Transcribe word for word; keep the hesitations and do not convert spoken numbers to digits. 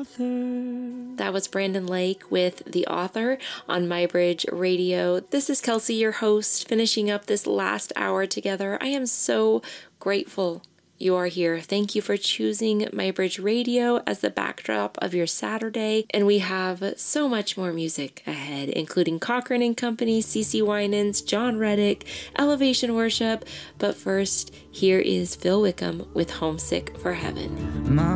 author. That was Brandon Lake with The Author on MyBridge Radio. This is Kelsey, your host, finishing up this last hour together. I am so grateful you are here. Thank you for choosing MyBridge Radio as the backdrop of your Saturday. And we have so much more music ahead, including Cochran and Company, CeCe Winans, John Reddick, Elevation Worship. But first, here is Phil Wickham with Homesick for Heaven. My